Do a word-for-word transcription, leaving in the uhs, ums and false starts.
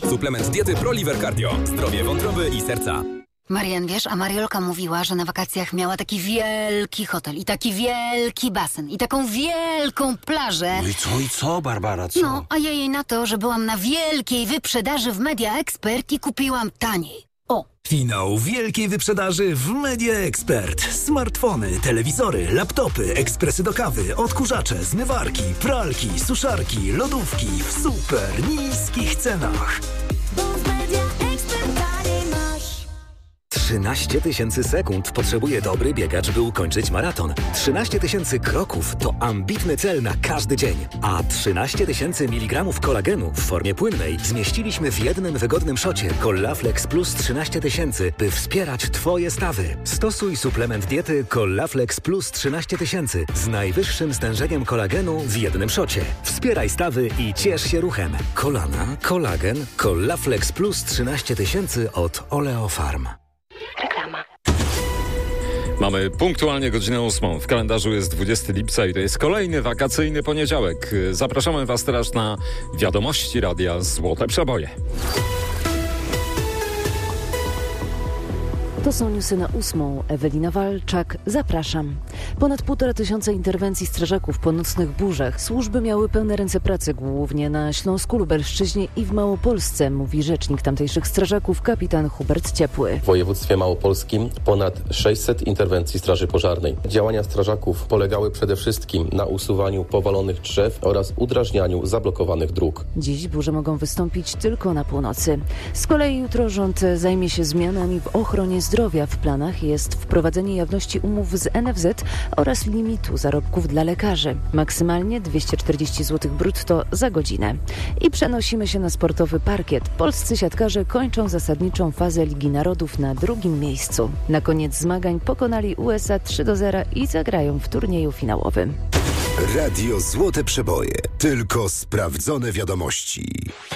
Suplement diety ProLiver Cardio. Zdrowie wątroby i serca. Marian, wiesz, a Mariolka mówiła, że na wakacjach miała taki wielki hotel i taki wielki basen i taką wielką plażę. No i co, i co, Barbara, co? No, a ja jej na to, że byłam na wielkiej wyprzedaży w Media Expert i kupiłam taniej. O! Finał wielkiej wyprzedaży w Media Expert. Smartfony, telewizory, laptopy, ekspresy do kawy, odkurzacze, zmywarki, pralki, suszarki, lodówki w super niskich cenach. trzynaście tysięcy sekund potrzebuje dobry biegacz, by ukończyć maraton. trzynaście tysięcy kroków to ambitny cel na każdy dzień. A trzynaście tysięcy miligramów kolagenu w formie płynnej zmieściliśmy w jednym wygodnym szocie Collaflex Plus trzynaście tysięcy, by wspierać Twoje stawy. Stosuj suplement diety Collaflex Plus trzynaście tysięcy z najwyższym stężeniem kolagenu w jednym szocie. Wspieraj stawy i ciesz się ruchem. Kolana, kolagen, Collaflex Plus trzynaście tysięcy od Oleofarm. Reklama. Mamy punktualnie godzinę ósmą. W kalendarzu jest dwudziestego lipca i to jest kolejny wakacyjny poniedziałek. Zapraszamy Was teraz na wiadomości radia Złote Przeboje. To są newsy na ósmą. Ewelina Walczak, zapraszam. Ponad półtora tysiąca interwencji strażaków po nocnych burzach. Służby miały pełne ręce pracy, głównie na Śląsku, Lubelszczyźnie i w Małopolsce, mówi rzecznik tamtejszych strażaków, kapitan Hubert Ciepły. W województwie małopolskim ponad sześćset interwencji straży pożarnej. Działania strażaków polegały przede wszystkim na usuwaniu powalonych drzew oraz udrażnianiu zablokowanych dróg. Dziś burze mogą wystąpić tylko na północy. Z kolei jutro rząd zajmie się zmianami w ochronie zdrowia. W planach jest wprowadzenie jawności umów z N F Z oraz limitu zarobków dla lekarzy. Maksymalnie dwieście czterdzieści złotych brutto za godzinę. I przenosimy się na sportowy parkiet. Polscy siatkarze kończą zasadniczą fazę Ligi Narodów na drugim miejscu. Na koniec zmagań pokonali U S A trzy do zera i zagrają w turnieju finałowym. Radio Złote Przeboje. Tylko sprawdzone wiadomości.